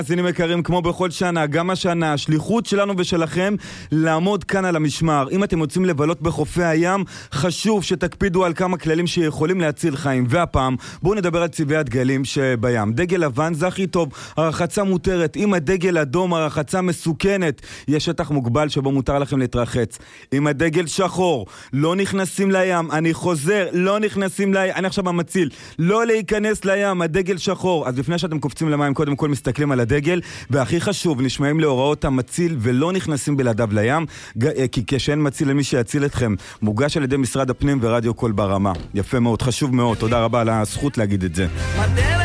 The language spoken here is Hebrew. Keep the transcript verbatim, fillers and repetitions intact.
מאזינים יקרים, כמו בכל שנה, גם השנה, השליחות שלנו ושלכם לעמוד כאן על המשמר. אם אתם רוצים לבלות בחופי הים, חשוב שתקפידו על כמה כללים שיכולים להציל חיים. והפעם, בואו נדבר על צבעי הדגלים שבים. דגל לבן זה הכי טוב, הרחצה מותרת. אם הדגל אדום, הרחצה מסוכנת. יש שטח מוגבל שבו מותר לכם להתרחץ. אם הדגל שחור, לא נכנסים לים. אני חוזר, לא נכנסים לים. אני עכשיו המציל. לא להיכנס לים, הדגל שחור. אז לפני שאתם קופצים למים, קודם כל מסתכלים על הדגל, והכי חשוב, נשמעים להוראות המציל ולא נכנסים בלעדיו לים, כי כשאין מציל למי שיציל אתכם. מוגש על ידי משרד הפנים ורדיו קול ברמה. יפה מאוד, חשוב מאוד, תודה רבה על הזכות להגיד את זה.